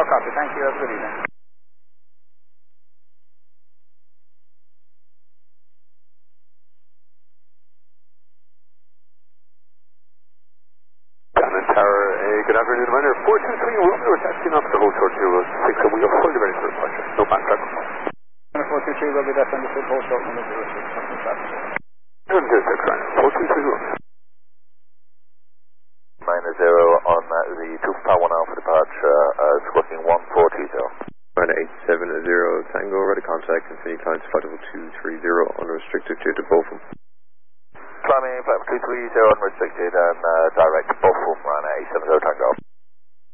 copy. Thank you. Have a good evening. Diamond Tower, good afternoon, Miner. 423 Romeo, we're taxiing off the Hotel 06, and we are fully ready for departure. No backtrack. 423 will be left understood, Hotel number 06. Nothing traffic. 423 Romeo. Miner 0 on the 2 1 Alpha departure, squawking 140. Miner 870 Tango, ready contact, continue climb to flight level 230, unrestricted, clear to Bochum. Climbing flight 230 unrestricted and direct to Bochum, Ryanair 870 Tango.